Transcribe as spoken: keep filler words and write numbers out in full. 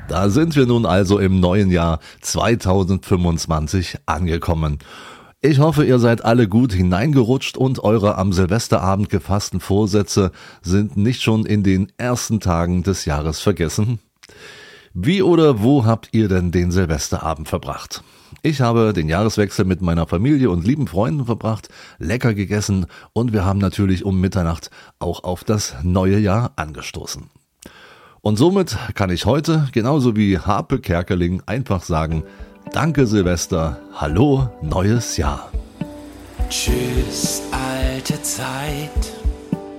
Da sind wir nun also im neuen Jahr zweitausendfünfundzwanzig angekommen. Ich hoffe, ihr seid alle gut hineingerutscht und eure am Silvesterabend gefassten Vorsätze sind nicht schon in den ersten Tagen des Jahres vergessen. Wie oder wo habt ihr denn den Silvesterabend verbracht? Ich habe den Jahreswechsel mit meiner Familie und lieben Freunden verbracht, lecker gegessen und wir haben natürlich um Mitternacht auch auf das neue Jahr angestoßen. Und somit kann ich heute, genauso wie Harpe Kerkeling, einfach sagen, danke Silvester, hallo neues Jahr. Tschüss, alte Zeit.